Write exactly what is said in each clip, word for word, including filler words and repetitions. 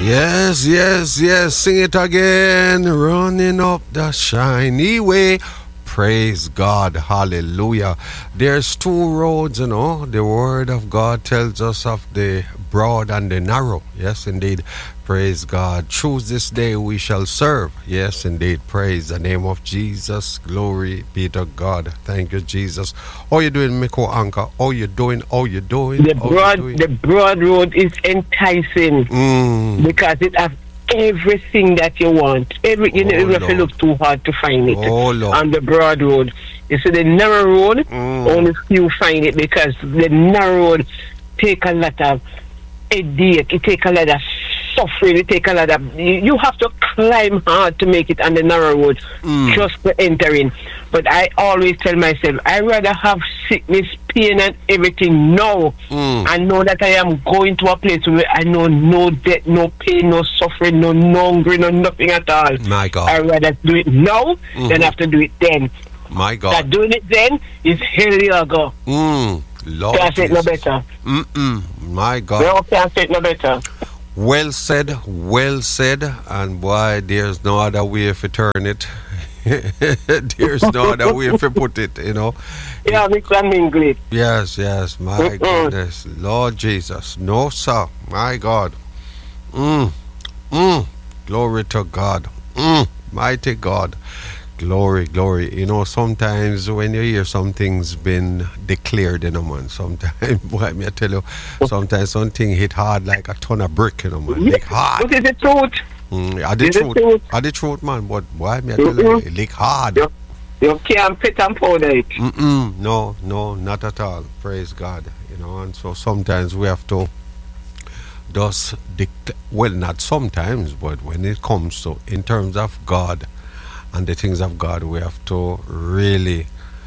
Yes, yes, yes. Sing it again. Running up the shiny way. Praise God. Hallelujah. There's two roads, you know. The word of God tells us of the broad and the narrow. Yes, indeed. Praise God. Choose this day we shall serve. Yes, indeed. Praise the name of Jesus. Glory be to God. Thank you, Jesus. How you doing, Miko Anka? How you doing? How you doing? The How broad, you doing? the broad road is enticing Mm. because it has everything that you want. Every you Oh, don't have to Lord. look too hard to find it. Oh, Lord. On the broad road, you see the narrow road, Mm. only few find it because the narrow road take a lot of headache. It take a lot of suffering. It take a lot of. You, you have to climb hard to make it on the narrow road Mm. just to enter in. But I always tell myself, I rather have sickness, pain, and everything now. Mm. I know that I am going to a place where I know no death, no pain, no suffering, no, no hungry, no nothing at all. My God. I rather do it now Mhm. than have to do it then. My That God. doing it then is hell you go. Mm. Lord Can't say it no Jesus. better. Mm-mm. My God. No, can't say it no better. Well said, well said, and boy, there's no other way if you turn it. There's no other way if you put it, you know. Yeah, mix and mingle it. Yes, yes, my Mm-mm. goodness, Lord Jesus. No, sir, my God. Mm, mm, glory to God. Mm, mighty God. Glory, glory. You know, sometimes when you hear something's been declared, you know, man, sometimes, boy, me I tell you, sometimes something hit hard like a ton of brick, you know, man. Lick hard. What is the truth? Mm, I the Is it truth. truth? I the truth, man, but boy, me I tell you, Mm-mm. it lick hard. You, you can't pit and powder it. Mm-mm, no, no, not at all. Praise God. You know, and so sometimes we have to just, dict- well, not sometimes, but when it comes to, in terms of God and the things of God, we have to really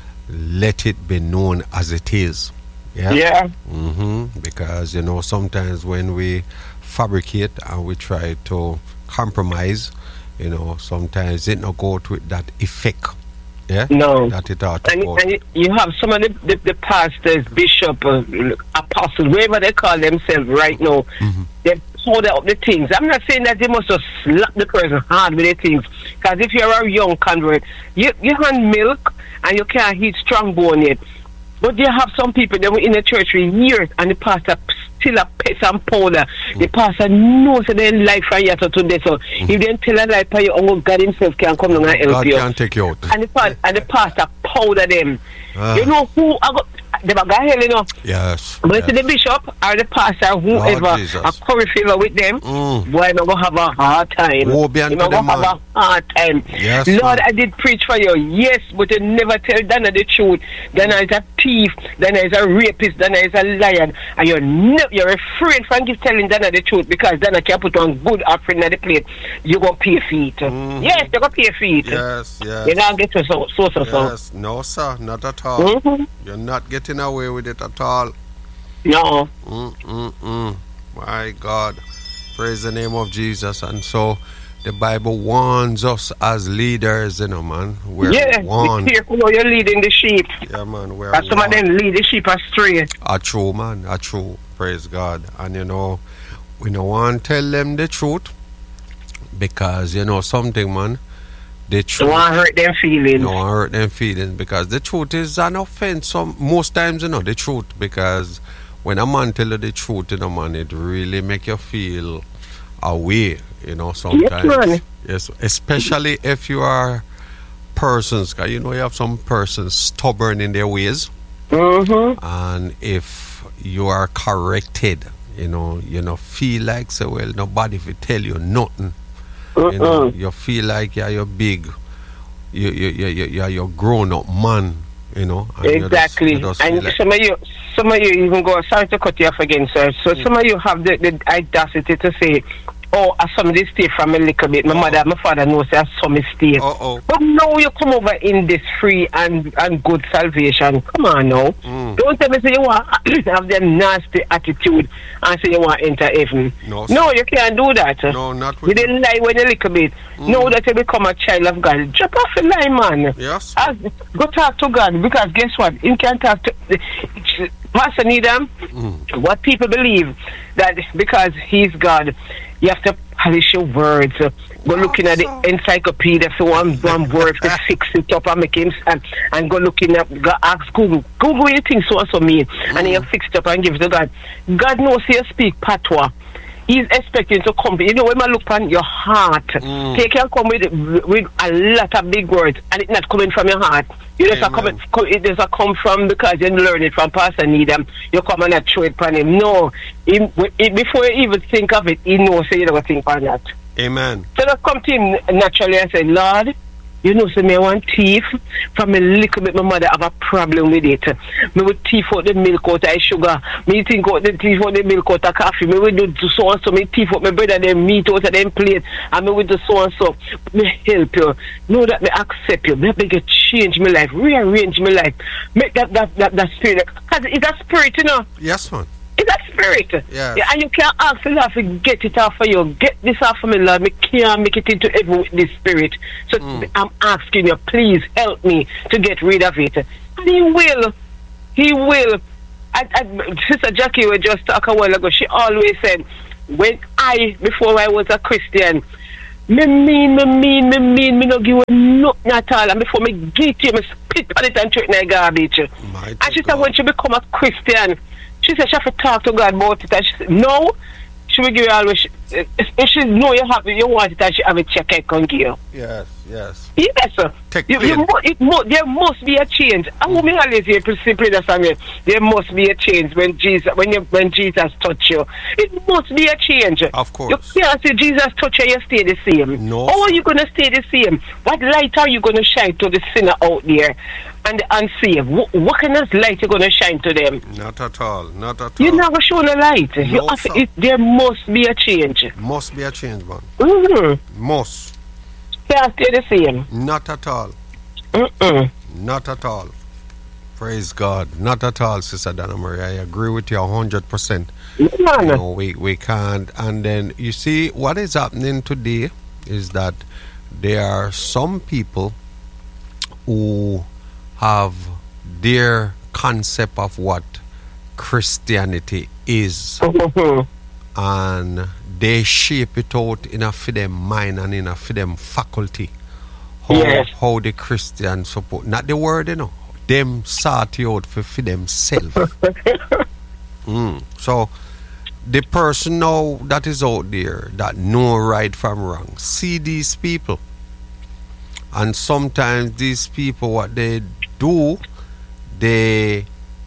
let it be known as it is. Yeah. Yeah. Mm-hmm. Because, you know, sometimes when we fabricate and we try to compromise, you know, sometimes it not go to that effect. Yeah? No. That it ought to And, go. and you have some of the, the, the pastors, bishop, uh, apostles, whatever they call themselves right now, Mm-hmm. they powder up the things. I'm not saying that they must just slap the person hard with the things. Because if you're a young convert, you, you hand milk and you can't eat strong bone yet. But you have some people that were in the church for years and the pastor still a pet and powder. Mm. The pastor knows that they lie for you to today. So mm. if they tell a lie for you, oh, God himself can come down and help God you. can take you out. And the, pa- and the pastor powder them. Ah. You know who I got the bag of hell, you know. Yes. But yes. to the bishop or the pastor, whoever, Jesus. a curry favor with them, Mm. boy, I'm going to have a hard time. Woe be unto I'm them, going to have man. a hard time. Yes, Lord, man. I did preach for you, yes, but you never tell Dana the truth. Dana is a thief, Dana is a rapist, Dana is a liar. And you're, ne- you're afraid from give telling Dana the truth because Dana can put on good offering at the plate. You're going to pay for it. Mhm. Yes, you're going to pay for it. Yes, yes. You don't get to so, so, so, so. Yes. No, sir, not at all. Mm-hmm. You're not getting away with it at all. No. Mm-mm-mm. My God. Praise the name of Jesus. And so the Bible warns us as leaders, you know, man. We're Yeah, be warned. careful how you're leading the sheep. Yeah, man. We're And some of warned. them lead the sheep astray. A true, man. A true. Praise God. And, you know, we don't want to tell them the truth because, you know, something, man. The Don't truth. want to hurt them feelings. No one hurt them feelings because the truth is an offense. Some most times, you know, the truth, because when a man tell you the truth, you know, man, it really make you feel away, you know, sometimes. man. Yes, especially if you are persons, cause you know you have some persons stubborn in their ways, Mm-hmm. and if you are corrected, you know, you know, feel like say, well, nobody will tell you nothing. You know, you feel like you're your big, you you you you you're your grown up man, you know. And you just- Exactly. you just feel And like- some of you, some of you even go. Sorry to cut you off again, sir. So some of you have the, the audacity to say, "Oh, I saw me stay from a little bit. My mother, my father knows I saw me stay." Uh oh. But now you come over in this free and, and good salvation. Come on now. Mm. Don't tell me say you want have them nasty attitude and say you want to enter heaven. No, sir. No, you can't do that. No, not You with didn't lie when you little bit. Mm. Now that you become a child of God, drop off the lie, man. Yes. Ask, go talk to God, because guess what? You can talk to Pastor Needham. Mm. What people believe that because he's God, you have to polish your words. Uh, go Awesome. looking at the encyclopedia, so one, one word to fix it up and make him and, and go looking up, go ask Google. Google what you think so and so mean. Mm. And you fix it up and give it to God. God knows you speak patois. He's expecting to come. You know, when I look on your heart, mm. they can come with, with a lot of big words, and it's not coming from your heart. You just come, it doesn't come from because you learn it from Pastor Needham. You come and not show it from him. No, he, he, before you even think of it, he knows so you don't think on that. Amen. So I come to him naturally and say, Lord, you know, so me want teeth from a little bit. My mother have a problem with it. Me would teeth out the milk out of sugar. Me think out the teeth out the milk out of coffee. Me would do so and so. Me teeth out my brother them meat out of them plate. And me would do so and so. Me help you. Know that me accept you. Me make you change my life. Rearrange my life. Make that that that, that spirit. Because it's a spirit, you know. Yes, man. It's a spirit. Yes. Yeah, and you can't ask the Lord to get it off of you. Get this off of me, Lord. Me can't make it into heaven with this spirit. So mm. I'm asking you, please help me to get rid of it. And he will. He will. I, I, Sister Jackie was just talking a while ago. She always said, when I, before I was a Christian, me mean, me mean, me mean, me no give you nothing at all. And before me get you, me spit on it and throw it in the garbage. Mighty and she God. said, when she become a Christian, she said she have to talk to God about it. And she said, no, she will give you always. She, if she know you have it, you want it, and she have a check I can give you. Yes, yes. Yes, sir. Take You, you, mu- it mu- there must be a change. I will be always here to simply understand. There must be a change when Jesus, when you, when Jesus touch you. It must be a change. Of course. You can't say Jesus touch you, you stay the same. No. How are you going to stay the same? What light are you going to shine to the sinner out there and unsaved? What, what kind of light you going to shine to them? Not at all. Not at all. You're not going to show the light. No, you have sir. to, it, there must be a change. Must be a change, man. Mm-hmm. Must. Can't stay the same. Not at all. Mm-mm. Not at all. Praise God. Not at all, Sister Donna Marie. I agree with you one hundred percent. Man. You know, we, we can't. And then, you see, what is happening today is that there are some people who have their concept of what Christianity is. Mm-hmm. And they shape it out in a for them mind and in a for them faculty. How, Yes. how the Christians support, not the word, you know, them sort it out for, for themselves. mm. So, the person now that is out there that know right from wrong, see these people. And sometimes these people, what they do, they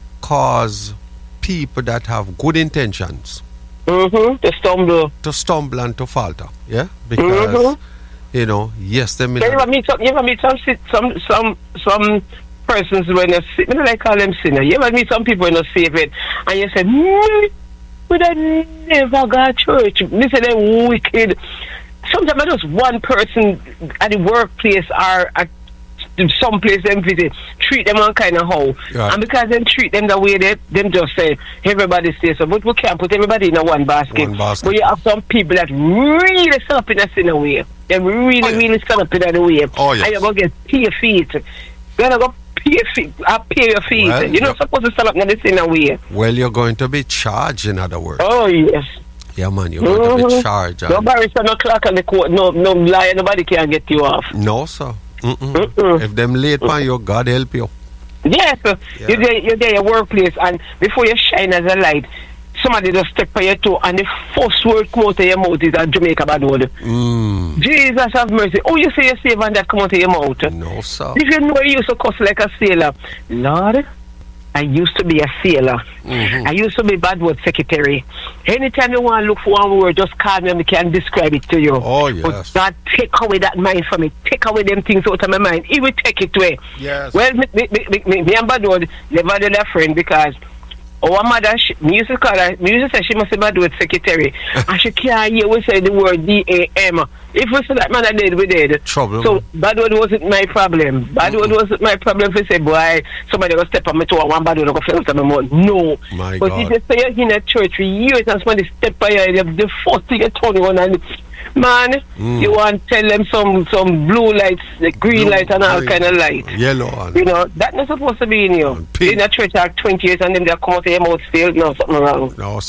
cause people that have good intentions Mm-hmm. To stumble. to stumble and to falter, yeah, because Mhm. you know, yes, them. You ever meet some? You ever meet some sit- some some some persons when you see? When I call them sinner. You ever meet some people when you save it, and you say, "Me, but I never got church." They say they're wicked. Sometimes just one person at the workplace or at some place them visit, treat them one kind of how. Right. And because them treat them the way they them just say everybody stays so, but we can't put everybody in a one basket. One basket. But you have some people that really stand up in a sin way. They really, Oh, yeah. really stand up in a way. Oh, yes. And you're gonna get pay your feet. You're gonna go pay your feet. I pay your feet. Well, You're not yeah. supposed to stand up in the sin way. Well, you're going to be charged, in other words. Oh yes. Yeah, man, you're going to be Mhm. charged. No and- barrister, no clerk on the court, no no liar, nobody can get you off. No, sir. Mm-mm. Mm-mm. If them late on you, God help you. Yes, sir. Yeah. You're there, you're there, your workplace, and before you shine as a light, somebody just step by your toe, and the first word come out of your mouth is a Jamaica bad word. Mm. Jesus have mercy. Oh, you say you're saved and that come out of your mouth. No, sir. If you know you used to cuss like a sailor, Lord, I used to be a sailor. Mhm. I used to be bad word secretary. Anytime you want to look for one word, just call me and I can describe it to you. Oh, But yes. God, take away that mind from me. Take away them things out of my mind. He will take it away. Yes. Well, me, me, me, me, me and bad word never did a friend because our mother, she, me used to call her, me used to say she must be bad word secretary. And she can't hear we say the word D A M. If we say that man I did, we did. Trouble. So bad word wasn't my problem. Bad word wasn't my problem. If we say, boy, somebody will step on me to one bad word, go feel out of my mouth. No. My but God. if you say you're in a church for years and somebody step by you, the first thing you turn on and man, Mm. you want to tell them some some blue lights, the green Blue, light and all green, kind of light. Yellow. And You know, that's not supposed to be in you. And pink. In a church like twenty years and then they come out of your mouth still, no, something wrong. No, sir.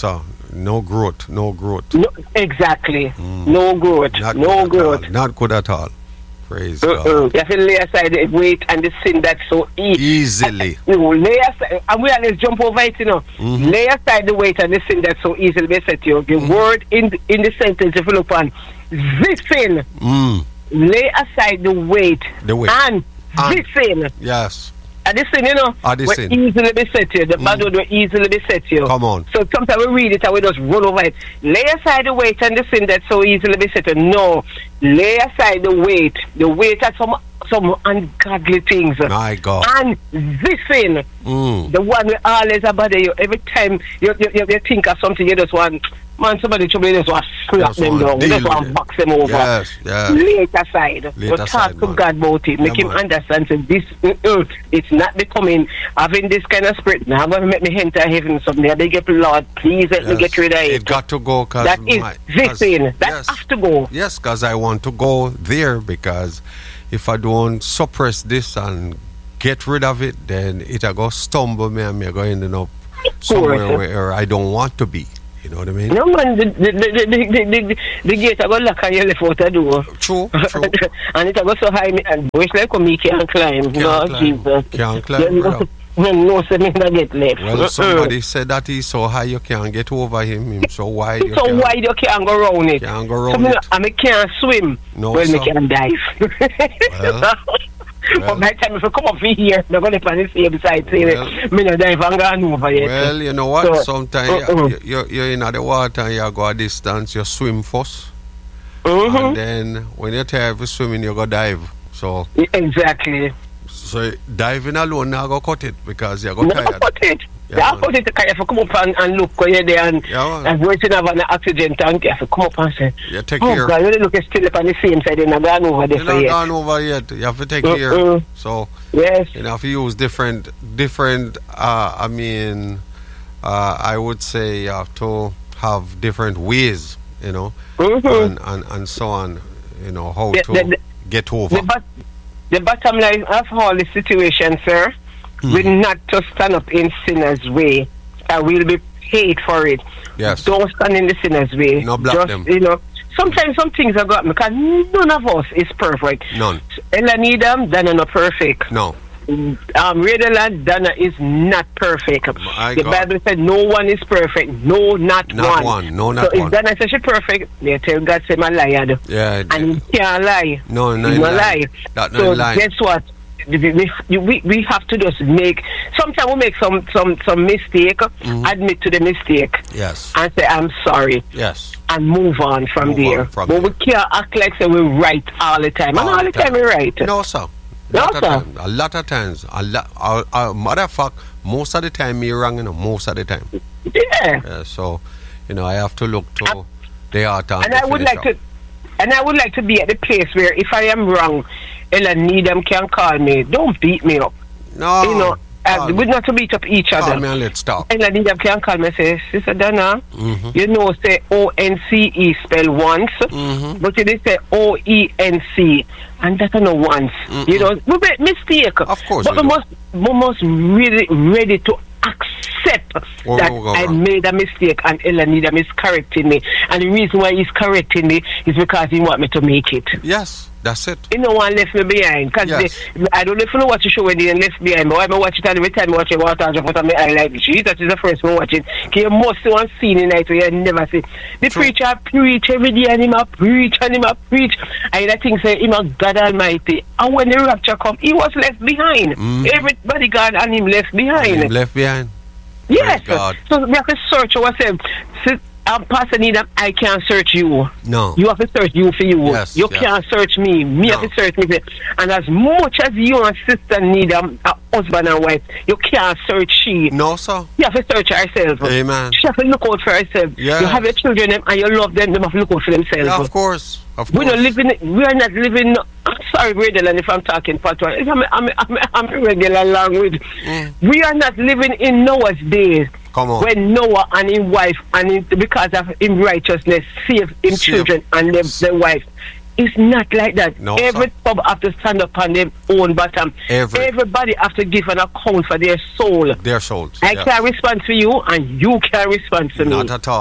No growth. No growth. No, exactly. Mm. No growth. Not no growth. Not good at all. Praise uh-uh. God. You have to lay aside the weight and the sin that's so easy. Easily. You know, lay aside, and we always jump over it, you know. Mm-hmm. Lay aside the weight and the sin that's so easily beset you. The mm-hmm. word in in the sentence, if you look on, this sin. Mm. Lay aside the weight. The weight. And, and this sin. Yes. And this sin, you know, will easily beset you. The mm. bad word will easily beset you. Come on. So sometimes we read it and we just run over it. Lay aside the weight and the sin that so easily beset you. No. Lay aside the weight. The weight of some some ungodly things. My God. And this sin, mm. the one will always bother you. Every time you, you, you, you think of something, you just want, man, somebody should be just want to slap them down. You just want to box them over. Yes, yes. Lay it aside. Lay but it talk aside, to man. God about it. Make yeah, him man. understand that this, uh, it's not becoming, having this kind of spirit. Now I'm going to make me enter heaven someday. I beg you, Lord, please let yes. me get rid of it. It got to go. Cause that is my, this sin. That yes. has to go. Yes, because I want to go there, because if I don't suppress this and get rid of it, then it'll go stumble me and me go ending up somewhere where I don't want to be. You know what I mean? No, man, the, the, the, the, the, the, the gate I go lock and you left out the door. True, true. And it go so high, and wish like me can't climb. Can't no, climb. Jesus. Can't climb, brother. No, no, so me not get left. Well, somebody said that he's so high you can't get over him. Him so wide you so can't. wide you can't go around it. Can't go around so me, it. And I can't swim. No, well, sir. me can dive. Well, But well. by the time if I come up here, they're going to find the same side. Well, me not dive and go over yet. Well, you know what? So, sometimes uh-uh. you, you, you're in the water and you go a distance, you swim first. Mm-hmm. And then when you're tired of swimming, you go dive. So exactly. So diving alone now go cut it because you go no, tired. Cut it. Yeah, you have to cut it because you have to come up and, and look where you're there and, yeah, and waiting have an oxygen tank. You have to come up and say, you take oh care. God, you look still up on the same side. You're not gone over there You're for not yet. gone over yet. You have to take uh-uh. care. So yes. you know, if you use different, different, uh, I mean, uh, I would say you have to have different ways, you know, mm-hmm. and, and, and so on, you know, how the, to the, the, get over. The, but, the bottom line of all the situation, sir, mm-hmm. will not to stand up in sinner's way. I will be paid for it. Yes. Don't stand in the sinner's way. No block Just, them. You know, sometimes some things are got because none of us is perfect. None. Ella Needham, Dana not perfect. No. Um, Radioland, Dana is not perfect. My the God. Bible said no one is perfect. No, not, Not one. one. No, not so one. if Dana says she's perfect, they tell God say my liar. Yeah. And he can't lie. No, no, He's no not lie. That So not lie. guess what? We, we, we, we have to just make, sometimes we make some, some, some mistake, mm-hmm. admit to the mistake. Yes. And say, I'm sorry. Yes. And move on from Move there. on from but there. we can't act like say we're right all the time. All and all the time, we're right. No, sir. No, lot sir. Of time, a lot of times. A lot, uh, uh, matter of fact, most of the time you're wrong, you know, most of the time. Yeah. Yeah, so, you know, I have to look to and, the art and and I would like to, and I would like to be at the place where if I am wrong, Ella Needham can call me. Don't beat me up. No. You know, uh, we're not to beat up each call other. Me and let's talk. Ella Needham can call me and say, Sister Dana, mm-hmm. you know, say O N C E spell once, mm-hmm. but you did say O E N C, and that's not once. Mm-mm. You know, we make mistake. Of course, but we, we must, we must really ready to accept oh, that oh, oh, I oh. made a mistake and Ella Needham is correcting me. And the reason why he's correcting me is because he want me to make it. Yes, that's it. He no one left me behind. Because yes. I don't know if you watch the show when they left behind, but when I watch it and every time I watch it, I just put on my eye like, Jesus, that is the first one watch it. Because you must see one scene in night where you never see. The True. preacher preach every day and him a preach and him a preach. And I think say him a God Almighty. And when the rapture come, he was left behind. Mm. Everybody God and him left behind. And him left behind. Yes. God. So we have to search ourselves. So, um, Pastor Needham, I can't search you. No. You have to search you for you. Yes, you yes. can't search me. Me No. have to search me. For, and as much as you and Sister Needham, a husband and wife, you can't search she. No, sir. You have to search herself. Amen. She have to look out for herself. Yes. You have your children and you love them, they have to look out for themselves. Yeah, of course. Of course. We're not living, we are not living, I'm sorry, Radioland, if I'm talking patois. I'm, I'm, I'm, I'm regular language. Mm. We are not living in Noah's days. Come on. When Noah and his wife, and his, because of his righteousness, saved his Save. children and their, their wife. It's not like that. No, Every sir. pub have to stand up on their own bottom. Every. Everybody have to give an account for their soul. Their souls. I yes. can't respond to you, and you can't respond to me. Not at all.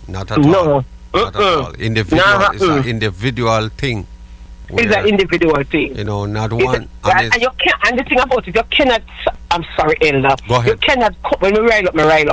Not at No. all. Not at Mm-mm. all. Individual, Nah, it's an mm. individual thing. It's where, an individual thing. You know, not It's one. a- and and, it's- you can't, and the thing about it, you cannot, I'm sorry, Elder. Go ahead. You cannot, co- when we rile up, me rile up.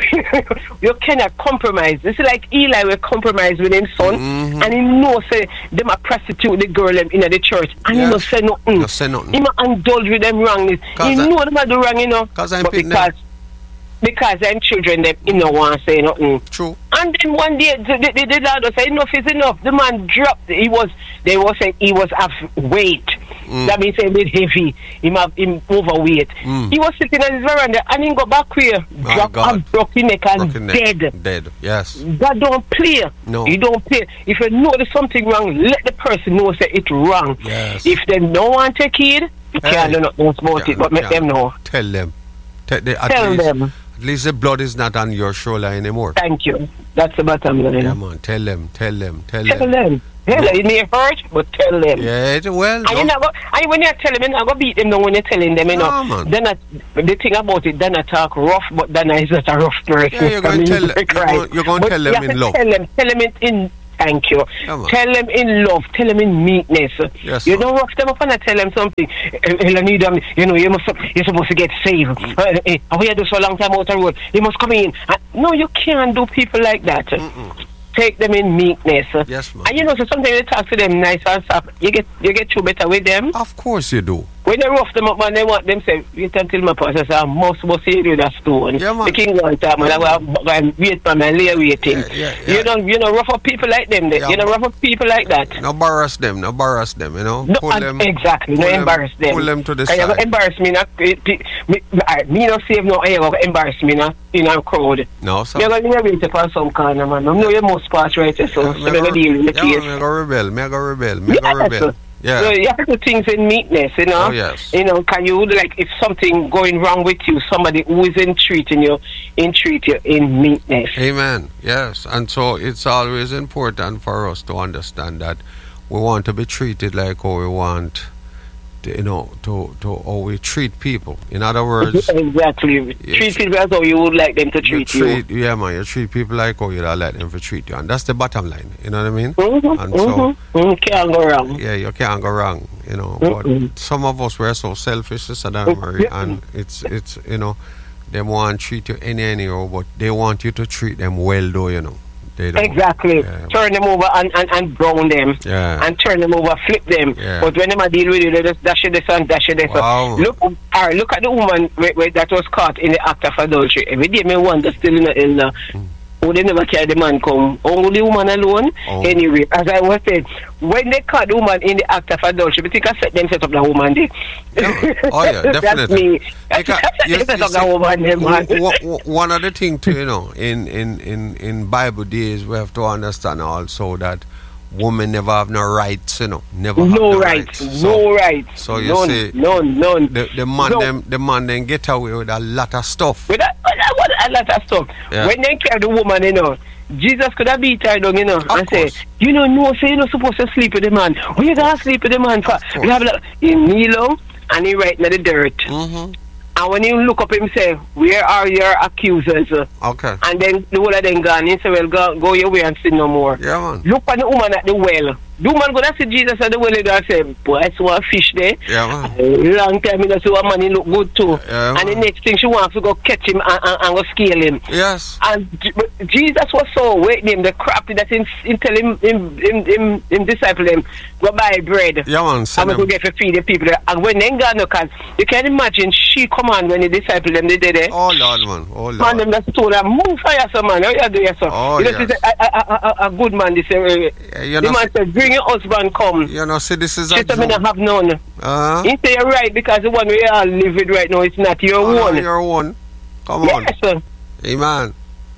You cannot compromise. It's like Eli will compromise with his son, Mhm. and he knows say, them a prostitute the girl them in the church, and Yes. he no say nothing. No say nothing. He no indulge with them wrongness. Cause He I- know them a do wrong, you know. 'Cause I'm but pitting because, them. because them children, them, he no want to say nothing. True. And then one day, the, the, the, the Lord was saying, enough is enough. The man dropped. He was, they were saying he was of weight. Mm. That means a bit heavy. Him have him overweight. Mm. He was sitting on his veranda and he got back here, My drop God. and broke his neck and Broken neck. dead. Dead. Yes. God don't play. No. You don't play. If you know there's something wrong, let the person know say it's wrong. Yes. If they don't want to take it, you Hey. can't do nothing about it, but make them know. Tell them. Tell, they, at Tell least, them. At least the blood is not on your shoulder anymore. Thank you. That's the bottom line. Yeah, man. Tell them. Tell them. Tell, Tell them. them. Tell them. It may hurt, but tell them. Yeah, it, well, And you no. not go, and when you tell them, you not go beat them down when you're telling them, you know. No, man. Then I, the thing about it, then I talk rough, but then I is not a rough person. Yeah, you're going to tell, you're going, you're going to tell them in love. Tell them, tell them in, in thank you. Yeah, man. Tell them in love. Tell them in meekness. Yes, you man. don't rough them up and I tell them something. Eh, eh, you need them, you know, you must, you're supposed to get saved. Mm. Uh, eh, how you do so long time out the road? You must come in. Uh, no, you can't do people like that. Mm-mm. Take them in meekness. Yes, man. And you know, so sometimes you talk to them nice and soft. You get you get through better with them. Of course you do. When they rough them up, man, they want them say, wait until my pastor say, I must must see you that stone. Yeah, man. The king going to man, I go and wait for me and lay waiting. Yeah, yeah, yeah. You don't you know rough up people like them. They, Yeah, you know man. rough up people like that. No embarrass them. No embarrass them, you know. No, Pull and them, exactly. pull No embarrass them. Pull them to the And you go side. embarrass me, not, me, me, me not save no, and you go embarrass me not, in a crowd. No, sir. You're going to wait for some corner, man. I know you must pass right there, so Yeah, so me I'm going to deal with the yeah, case. man, me go rebel. Me go rebel. Me go Yes. rebel. Yeah. So you have to do things in meekness, you know. Oh, yes. You know, can you like if something going wrong with you, somebody who is entreating you, entreat you in meekness. Amen. Yes. And so it's always important for us to understand that we want to be treated like how we want, to, you know, to, to how we treat people. In other words, Exactly. Treat people as though you would like them to you treat you. treat, yeah, man, you treat people like how you'd like them to treat you. And that's the bottom line. You know what I mean? Mm-hmm, And so, mm-hmm. Mm, can't go wrong. yeah, you can't go wrong, you know. Mm-mm. But some of us were so selfish, Sister Donna Marie, and it's it's you know, they want to treat you any anyhow, but they want you to treat them well, though, you know. They don't. Exactly. Yeah. Turn them over and, and, and brown them. Yeah. And turn them over, flip them. Yeah. But when they deal with you, they just dash it this and dash it this. Wow. Look, all right, look at the woman where, where that was caught in the act of adultery. Every day, me wonder still in the, in the Mm. oh, they never carry the man come. Only the woman alone. Oh. Anyway, as I was saying, when they caught the woman in the act of adultery, I think I set them set up the woman there. Yeah. Oh, yeah, That's definitely. me. Because, That's you- set you up the see, woman there, man. w- w- one of the things too, you know, in, in, in, in Bible days, we have to understand also that women never have no rights, you know, never have No no rights, rights. no So rights. so you none, see, none, none. the, the man No. them the man then get away with a lot of stuff. With that, with that, with a lot of stuff. Yeah. When they carry the woman, you know, Jesus could have beat her down, you know, and say, course. you know, no, say you're not supposed to sleep with the man. Why you gonna sleep with the man for? course. Blah, blah. He kneel down and he right in the dirt. Mm-hmm. And when you look up him say, where are your accusers? Okay. And then the whole of them gone. He say, well, go, go your way and sin no more. Yeah, man. Look at the woman at the well. The woman gonna see Jesus at the well and say, boy, I saw a fish there. Yeah, man. A long time you know, see one man he look good too. Yeah, and the man. next thing she wants to go catch him and, and, and go scale him. Yes. And J- but Jesus was so waiting him, the crafty that him, him tell him, him, him, him, him disciple him, go buy bread. Yeah, man. And Send we go them. get to feed the people. And when they got no can, you can imagine she come on when the disciple them they did it. Oh, Lord, man. Oh, Lord. Man, them just told her, move for yourself, man. How you do yourself? Oh, you know, yes. she said, a, a, a, a, a good man, this uh, Yeah, you the know, man said, bring your husband, come. you know, see, this is She a said, me joke. not have none. Uh-huh. He say, you're right, because the one we all live with right now, it's not your Oh, own. you're one. Come on. Yes, sir. Amen.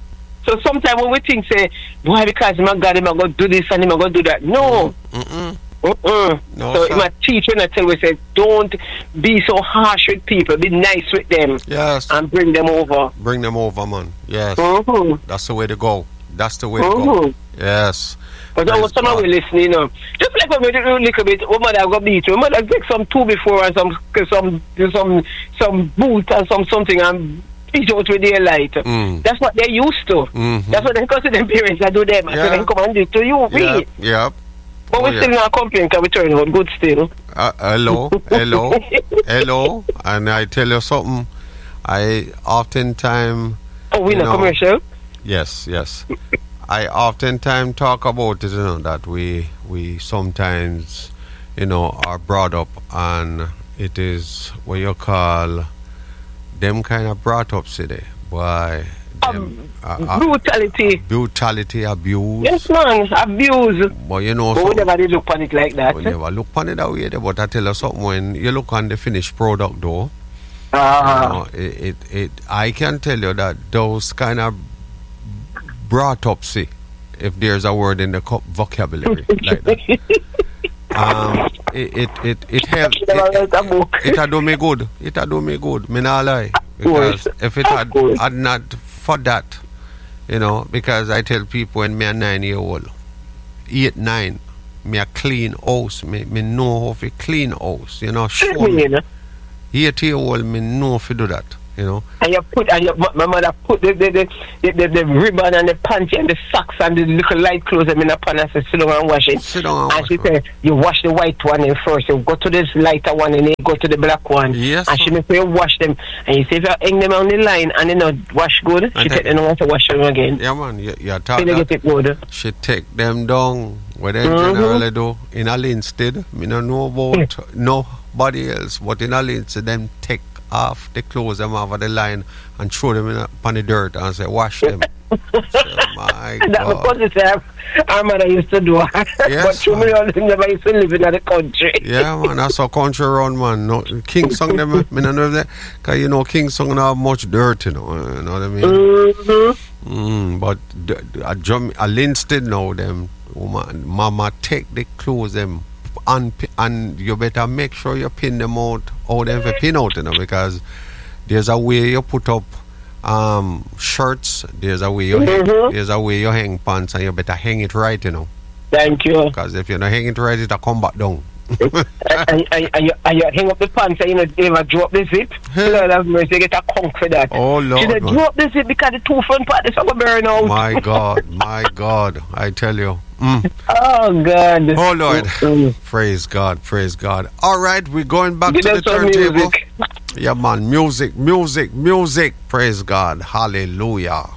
So sometimes when we think, say, why, because my God, him a go do this and him a go do that. No. Mm-mm. Uh-uh. No, so sir. my teacher and I tell we say, don't be so harsh with people. Be nice with them Yes. and bring them over. Bring them over, man. Yes. Mm-hmm. That's the way to go. That's the way to go. Mm-hmm. Yes. But Praise was someone God. will listen, you know. Just like when we do a little bit, we mother go beat you. We mother take some two before and some some some some boot and some something and fish out with their light. Mm. That's what they're used to. Mm-hmm. That's what they consider them parents that do them. Yeah. So they come and do it to you. Yeah. Really. Yeah. But Oh, we yeah. still not complain because we turn out good still. Uh, hello, hello, hello. And I tell you something. I oftentimes. Oh, we You in a know, commercial? Yes, yes. I oftentimes talk about it, you know, that we we sometimes, you know, are brought up and it is what you call them kind of brought up today by them, Um, uh, uh, brutality. brutality, abuse. Yes, man. Abuse. But you know, But we something, never did look on it like that. we never look on it that way. But I tell you something, when you look on the finished product, though, Ah. you know, it, it, it, I can tell you that those kind of brought up, see, if there's a word in the co- vocabulary like that, um, it it it, it helps. Never It, write a book. it a do me good. It a do me good. Me not lie, because course. if it Of had, course. had not for that, you know, because I tell people when me a nine year old, eight nine, me a clean house. Me me know how to clean house. You know, show me. You know? Eight year old, me know if you do that, you know. And you put, and you, my mother put the the, the, the, the, the ribbon and the panty and the socks and the little light clothes in the pan and say, sit down and wash it. Sit down and And wash she it. said, you wash the white one in first. You go to this lighter one and then you go to the black one. Yes, And she make you wash them. And you say, if you hang them on the line and they not wash good, she And take then- them and want to wash them again. Yeah, man, you, you So talk they get that. it good. She take them down. What they Mhm. generally do in a Linstead, me no know about nobody else, but in a Linstead, them take off the clothes them over the line and throw them in a, upon the dirt and say, wash them. So, my That was God. what it said. Our mother used to do. Yes, But through me, all them never used to live in the country. Yeah, man, that's a country around, man. No, King Song, them, me no know that. Because, you know, King Song don't have much dirt, you know. You know what I mean? Mm-hmm. Mm, but d- d- a, Jam- a Linstead now, them woman, mama take the clothes them and pi- and you better make sure you pin them out, how them for pin out, you know, because there's a way you put up um shirts, there's a way you hang, Mhm. there's a way you hang pants, and you better hang it right, you know, Thank you. because if you don't hang it right, it'll come back down. and, and, and, you, and you hang up the pants and you know, you ever drop the zip. Lord have mercy, you get a conk for that. Oh, Lord, She said, man. drop the zip because the two front part is going to burn out. My God, my God, I tell you. Mm. Oh, God. Oh, Lord. Mm. Praise God, praise God. All right, we're going back Give to the us some turntable. music. Yeah, man. Music, music, music. Praise God. Hallelujah.